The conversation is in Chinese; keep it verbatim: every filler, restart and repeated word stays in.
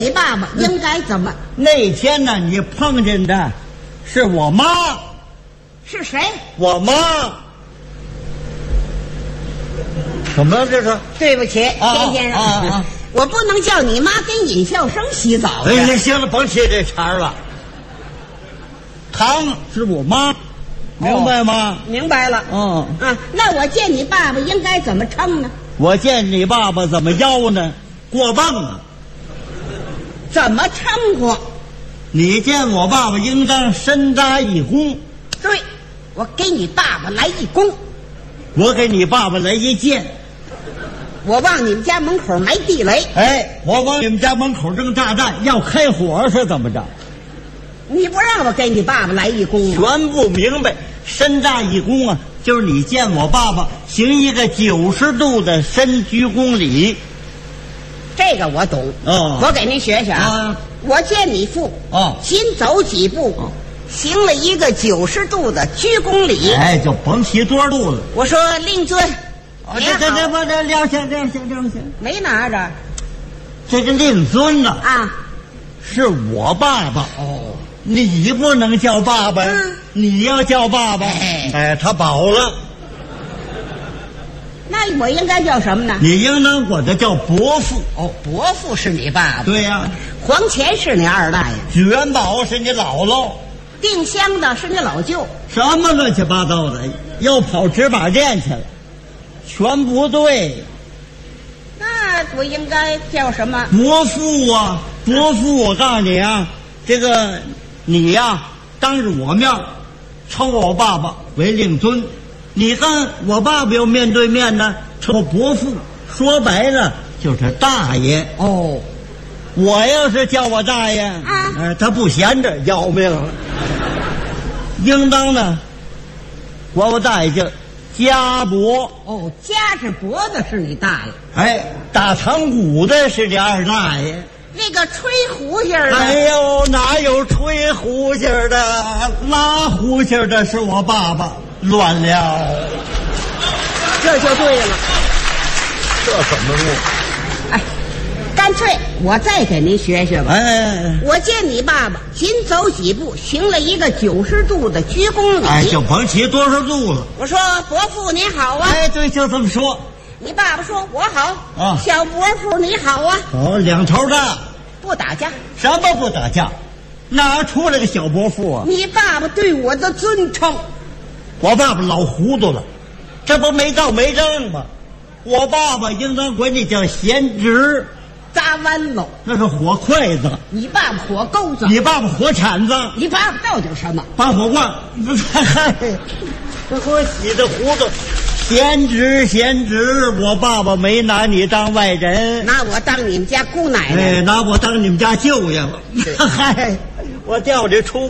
你爸爸应该怎么？ 那天呢，你碰见的是我妈。 是谁？ 我妈。怎么了这是？ 对不起， 啊田先生， 啊啊啊我不能叫你妈跟尹笑生洗澡去。 哎，行了，甭提这茬了。唐是我妈，明白吗？ 明白了。 嗯啊，那我见你爸爸应该怎么称呢？ 我见你爸爸怎么邀呢？过磅啊！ 怎么称呼？ 你见我爸爸应当深扎一躬， 对，我给你爸爸来一躬。 我给你爸爸来一箭。 我往你们家门口埋地雷。 哎，我往你们家门口扔炸弹，要开火是怎么着？ 你不让我给你爸爸来一躬吗？ 全不明白。深扎一躬啊，就是你见我爸爸行一个九十度的深鞠躬礼。 这个我懂。 哦我给您学学啊。 啊我见你父哦紧走几步， 哦行了一个九十度的鞠躬礼。 哎，就甭提多少度了。 我说令尊， 哦，这这这不这亮相亮相亮相， 没拿着这个令尊呢、 啊。 是我爸爸。 哦， 你不能叫爸爸， 嗯你要叫爸爸， 哎哎，他保了。 那我应该叫什么呢？ 你应当管他叫伯父。 哦，伯父是你爸爸， 对呀、 黄乾是你二大爷， 许元宝是你姥姥， 定襄的是你老舅。 什么乱七八糟的，又跑直把店去了，全不对。 那我应该叫什么？ 伯父啊，伯父，我告诉你啊，这个你呀、当着我面称我爸爸为令尊，你跟我爸爸又面对面呢，称我伯父，说白了就是大爷。 哦， 我要是叫我大爷， 啊哎，他不闲着，要命了。应当呢，管我大爷叫家伯。 哦，夹着脖子是你大爷， 哎，打堂鼓的是你二大爷。 那个吹胡琴儿的， 哎呦，哪有吹胡琴儿的？拉胡琴儿的是我爸爸。乱了， 这就对了。 这怎么弄？ 哎，干脆我再给您学学吧。 哎我见你爸爸紧走几步，行了一个九十度的鞠躬礼。 哎，就甭提多少度了。 我说伯父你好啊。 哎，对，就这么说。 你爸爸说我好啊小伯父你好啊。 哦，两头大， 不打架。 什么不打架？哪出来个小伯父啊？ 你爸爸对我的尊称。 我爸爸老糊涂了，这不没道没正吗？我爸爸应当管你叫贤侄， 扎弯喽。 那是火筷子； 你爸爸火钩子。 你爸爸火铲子， 你爸爸到底什么？ 拔火罐。嗨，这给我洗的糊涂。贤侄，贤侄，我爸爸没拿你当外人， 拿我当你们家姑奶奶。 哎，拿我当你们家舅爷了。嗨，我掉这出